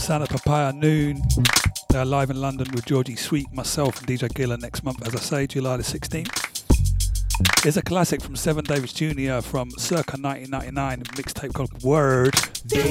Santa Papaya Noon. They're live in London with Georgie Sweet, myself, and DJ Gilla next month, as I say, July the 16th. Here's a classic from Seven Davis Jr. from circa 1999, a mixtape called Word.